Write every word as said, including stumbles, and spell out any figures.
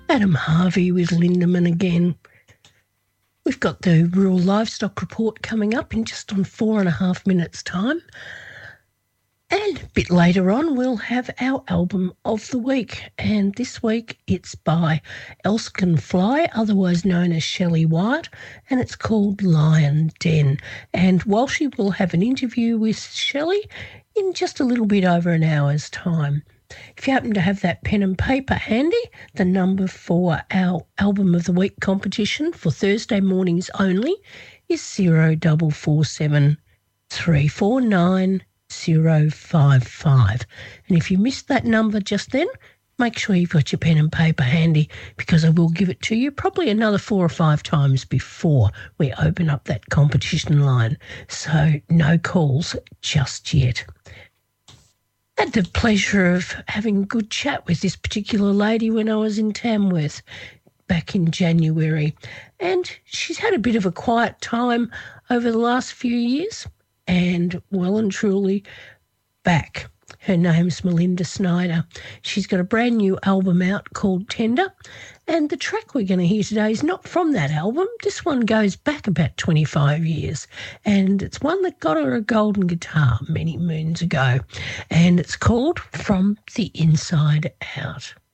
Adam Harvey with Lindemann again. We've got the Rural Livestock Report coming up in just on four and a half minutes' time. And a bit later on, we'll have our album of the week. And this week, it's by Elskin Fly, otherwise known as Shelley Wyatt, and it's called Lion Den. And Walshy will have an interview with Shelley in just a little bit over an hour's time. If you happen to have that pen and paper handy, the number for our Album of the Week competition for Thursday mornings only is zero four four seven three four nine zero five five. And if you missed that number just then, make sure you've got your pen and paper handy, because I will give it to you probably another four or five times before we open up that competition line. So no calls just yet. I had the pleasure of having a good chat with this particular lady when I was in Tamworth back in January. And she's had a bit of a quiet time over the last few years and well and truly back. Her name's Melinda Snyder. She's got a brand new album out called Tender, and the track we're going to hear today is not from that album. This one goes back about twenty-five years, and it's one that got her a golden guitar many moons ago, and it's called From the Inside Out.